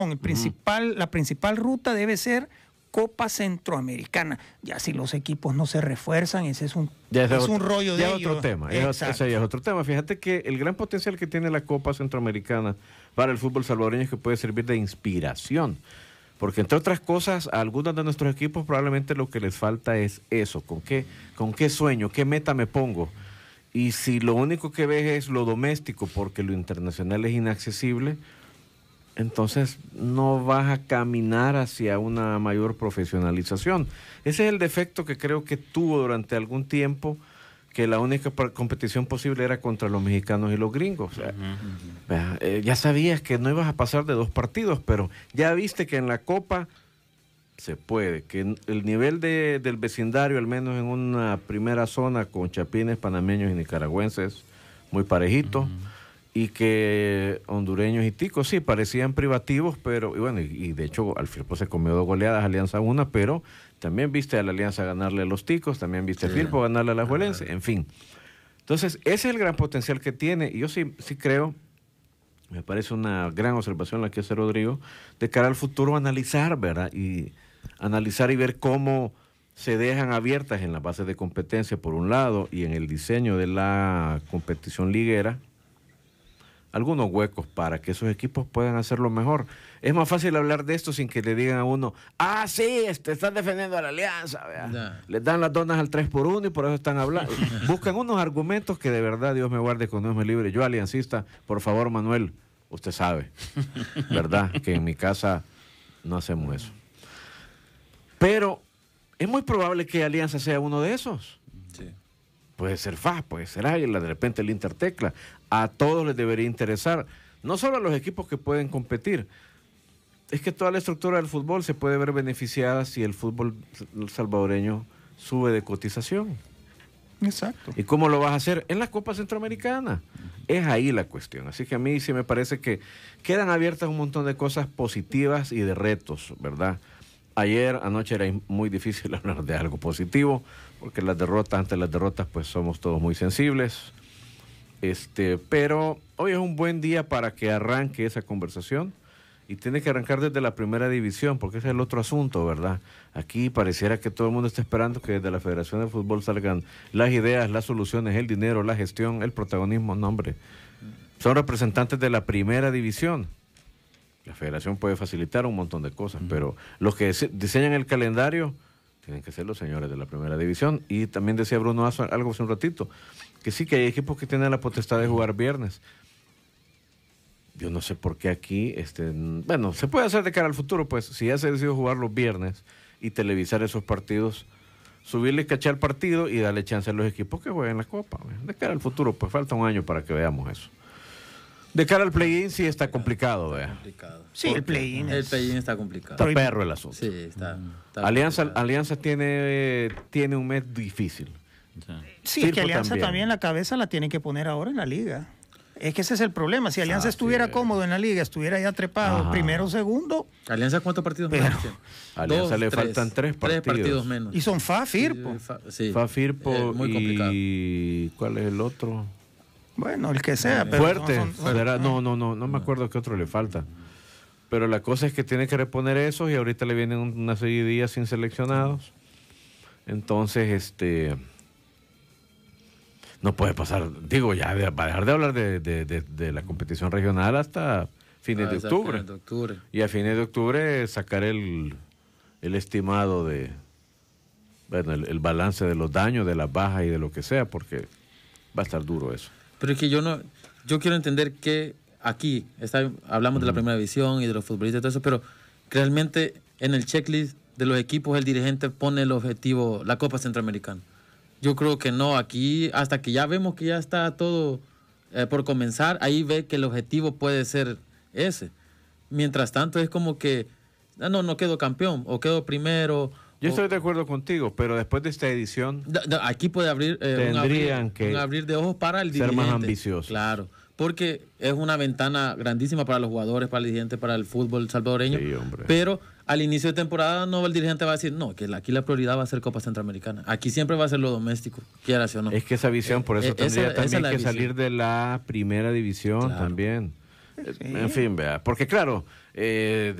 La principal ruta debe ser Copa Centroamericana. Ya si los equipos no se refuerzan, ese es un rollo de ellos. Otro tema. Ese ya es otro tema. Fíjate que el gran potencial que tiene la Copa Centroamericana para el fútbol salvadoreño es que puede servir de inspiración. Porque entre otras cosas, a algunos de nuestros equipos probablemente lo que les falta es eso. ¿Con qué sueño? ¿Qué meta me pongo? Y si lo único que ves es lo doméstico porque lo internacional es inaccesible, entonces no vas a caminar hacia una mayor profesionalización. Ese es el defecto que creo que tuvo durante algún tiempo, que la única competición posible era contra los mexicanos y los gringos. O sea, ya sabías que no ibas a pasar de 2 partidos, pero ya viste que en la Copa se puede, que el nivel del vecindario, al menos en una primera zona con chapines, panameños y nicaragüenses, muy parejito. Y que hondureños y ticos sí parecían privativos, pero y de hecho al Firpo se comió 2 goleadas, Alianza 1, pero también viste a la Alianza ganarle a los ticos, también viste a Firpo ganarle a la Juelense, en fin. Entonces ese es el gran potencial que tiene, y yo sí creo, me parece una gran observación la que hace Rodrigo, de cara al futuro analizar, ¿verdad? Y analizar y ver cómo se dejan abiertas en la base de competencia por un lado y en el diseño de la competición liguera algunos huecos para que esos equipos puedan hacerlo mejor. Es más fácil hablar de esto sin que le digan a uno, sí, están defendiendo a la Alianza, les dan las donas al 3x1 y por eso están hablando. Buscan unos argumentos que de verdad, Dios me guarde, con Dios me libre. Yo, aliancista, por favor, Manuel, usted sabe, ¿verdad? Que en mi casa no hacemos eso. Pero es muy probable que Alianza sea uno de esos. Sí. Puede ser FAS, puede ser Águila, de repente el Intertecla. A todos les debería interesar, no solo a los equipos que pueden competir. Es que toda la estructura del fútbol se puede ver beneficiada si el fútbol salvadoreño sube de cotización. Exacto. ¿Y cómo lo vas a hacer? En la Copa Centroamericana. Es ahí la cuestión. Así que a mí sí me parece que quedan abiertas un montón de cosas positivas y de retos, ¿verdad? Anoche era muy difícil hablar de algo positivo, porque ante las derrotas pues somos todos muy sensibles. Pero hoy es un buen día para que arranque esa conversación, y tiene que arrancar desde la primera división, porque ese es el otro asunto, ¿verdad? Aquí pareciera que todo el mundo está esperando que desde la Federación de Fútbol salgan las ideas, las soluciones, el dinero, la gestión, el protagonismo. No, hombre, son representantes de la primera división. La Federación puede facilitar un montón de cosas, pero los que diseñan el calendario tienen que ser los señores de la primera división. Y también decía Bruno algo hace un ratito, que sí, que hay equipos que tienen la potestad de jugar viernes. Yo no sé por qué aquí, se puede hacer de cara al futuro, pues, si ya se decidió jugar los viernes y televisar esos partidos, subirle y cachar el partido y darle chance a los equipos que jueguen la Copa. De cara al futuro, pues falta un año para que veamos eso. De cara al play-in sí está complicado, ¿vea? Sí, el play-in está complicado. Está perro el asunto. Sí, está Alianza tiene un mes difícil. Sí, es que Alianza también la cabeza la tiene que poner ahora en la liga. Es que ese es el problema. Si Alianza estuviera cómodo en la liga, estuviera ya trepado, primero, segundo. ¿Alianza cuántos partidos menos? Alianza le faltan 3 partidos. 3 partidos menos. Y son Firpo. Firpo muy complicado. ¿Y cuál es el otro? Bueno, el que sea. Pero Fuerte. No me acuerdo qué otro le falta. Pero la cosa es que tiene que reponer esos, y ahorita le vienen una serie de días sin seleccionados. Entonces, no puede pasar, ya va a dejar de hablar de la competición regional hasta fines de octubre. Y a fines de octubre sacar el estimado el balance de los daños, de las bajas y de lo que sea, porque va a estar duro eso. Pero es que yo quiero entender que aquí hablamos de la primera división y de los futbolistas y todo eso, pero realmente en el checklist de los equipos el dirigente pone el objetivo, la Copa Centroamericana. Yo creo que no, aquí hasta que ya vemos que ya está todo por comenzar, ahí ve que el objetivo puede ser ese. Mientras tanto es como que, no quedo campeón o quedo primero. Yo estoy de acuerdo contigo, pero después de esta edición aquí puede abrir un abrir de ojos para el dirigente. Ser más ambiciosos. Claro, porque es una ventana grandísima para los jugadores, para el dirigente, para el fútbol salvadoreño. Sí, hombre. Pero al inicio de temporada el dirigente va a decir, no, que aquí la prioridad va a ser Copa Centroamericana. Aquí siempre va a ser lo doméstico, quieras o no. Es que esa visión, por eso tendría también que salir de la primera división también. En fin, vea, porque claro,